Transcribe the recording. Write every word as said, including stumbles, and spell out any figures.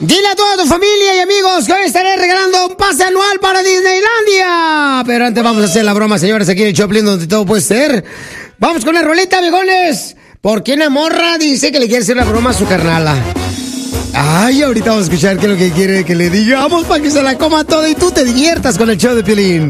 Dile a toda tu familia y amigos que hoy estaré regalando un pase anual para Disneylandia. Pero antes vamos a hacer la broma, señores, aquí en el Choplin, donde todo puede ser. Vamos con la roleta, viejones. Porque una morra dice que le quiere hacer la broma a su carnala. Ay, ahorita vamos a escuchar qué es lo que quiere que le digamos para que se la coma toda y tú te diviertas con el show de Piolín.